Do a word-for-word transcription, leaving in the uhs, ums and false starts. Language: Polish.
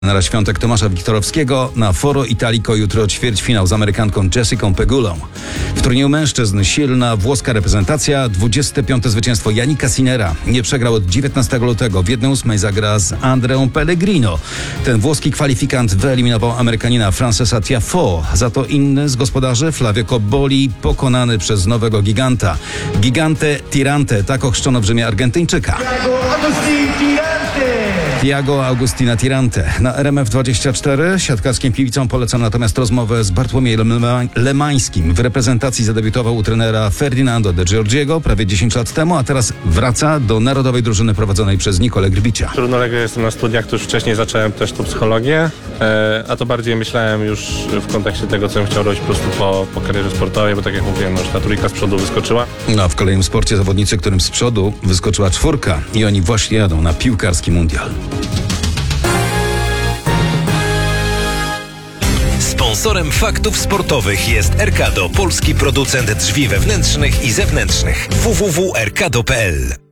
Na świątek Tomasza Wiktorowskiego, na Foro Italico jutro ćwierćfinał z Amerykanką Jessicą Pegulą. W turnieju mężczyzn silna włoska reprezentacja, dwudzieste piąte zwycięstwo Jannika Sinnera. Nie przegrał od dziewiętnastego lutego, w jednej ósmej zagra z Andreą Pellegrino. Ten włoski kwalifikant wyeliminował Amerykanina Francesa Tiafoe. Za to inny z gospodarzy, Flavio Cobolli, pokonany przez nowego giganta. Gigante Tirante, tak ochrzczono w Rzymie Argentyńczyka. Thiago Augustina Tirante. Na R M F dwadzieścia cztery siatkarskim kibicom polecam natomiast rozmowę z Bartłomiejem Lemańskim. W reprezentacji zadebiutował u trenera Ferdinando de Giorgiego prawie dziesięć lat temu, a teraz wraca do narodowej drużyny prowadzonej przez Nicolę Grbicia. Równolegle jestem na studiach, to już wcześniej zacząłem też tą psychologię, a to bardziej myślałem już w kontekście tego, co bym chciał robić po prostu po, po karierze sportowej, bo tak jak mówiłem, no, już ta trójka z przodu wyskoczyła. No a w kolejnym sporcie zawodnicy, którym z przodu wyskoczyła czwórka i oni właśnie jadą na piłkarski mundial. Sponsorem faktów sportowych jest Erkado, polski producent drzwi wewnętrznych i zewnętrznych. w w w kropka erkado kropka p l